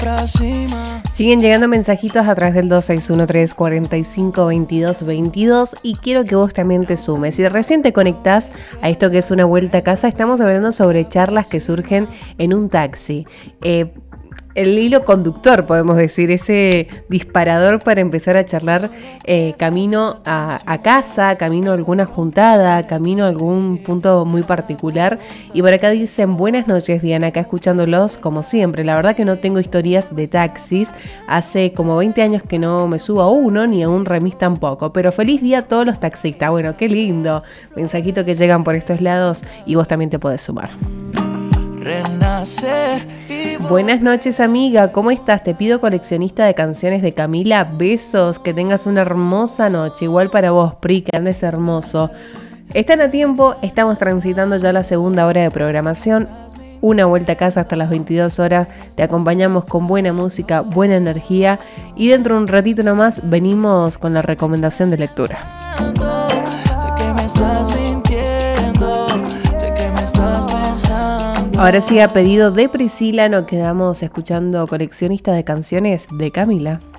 Siguen llegando mensajitos a través del 2613452222 y quiero que vos también te sumes. Si recién te conectás a esto que es una vuelta a casa, estamos hablando sobre charlas que surgen en un taxi. El hilo conductor, podemos decir, ese disparador para empezar a charlar camino a casa, camino a alguna juntada, camino a algún punto muy particular. Y por acá dicen, buenas noches Diana, acá escuchándolos como siempre. La verdad que no tengo historias de taxis, hace como 20 años que no me subo a uno, ni a un remis tampoco. Pero feliz día a todos los taxistas, bueno, qué lindo, mensajito que llegan por estos lados y vos también te podés sumar. Buenas noches amiga, ¿cómo estás? Te pido coleccionista de canciones de Camila, besos, que tengas una hermosa noche, igual para vos, Pri, que andes hermoso. Están a tiempo, estamos transitando ya la segunda hora de programación, una vuelta a casa hasta las 22 horas, te acompañamos con buena música, buena energía y dentro de un ratito nomás venimos con la recomendación de lectura. Sé que me estás mintiendo, sé que me estás pensando. Ahora sí, a pedido de Priscila, nos quedamos escuchando coleccionista de canciones de Camila.